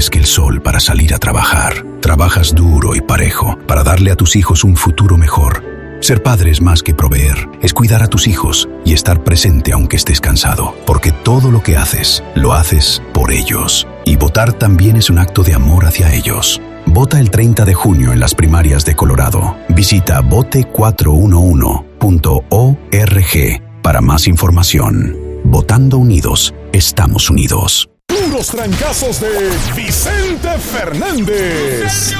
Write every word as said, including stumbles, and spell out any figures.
antes que el sol para salir a trabajar. Trabajas duro y parejo para darle a tus hijos un futuro mejor. Ser padre es más que proveer, es cuidar a tus hijos y estar presente aunque estés cansado, porque todo lo que haces, lo haces por ellos. Y votar también es un acto de amor hacia ellos. Vota el treinta de junio en las primarias de Colorado. Visita vote cuatro uno uno punto org para más información. Votando unidos, estamos unidos. Puros trancazos de Vicente Fernández.